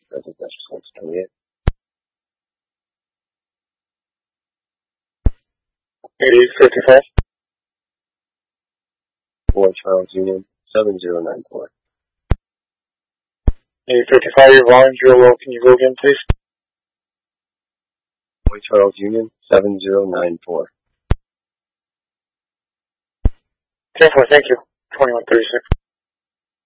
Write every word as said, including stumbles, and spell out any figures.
I think that's just what's twenty-eight. eight fifty-five. Boy Charles Union, seven zero nine four. eight fifty-five, your volume's real low. Can you go again, please? Boy Charles Union, seven zero nine four. ten four, thank you. twenty-one thirty-six.